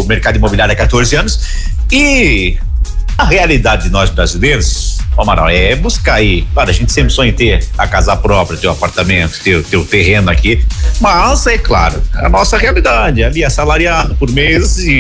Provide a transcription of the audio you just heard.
o mercado imobiliário há 14 anos e a realidade de nós brasileiros, Amaral, é buscar aí. Claro, a gente sempre sonha em ter a casa própria, ter um apartamento, ter o terreno aqui, mas é claro, a nossa realidade ali, assalariado por mês e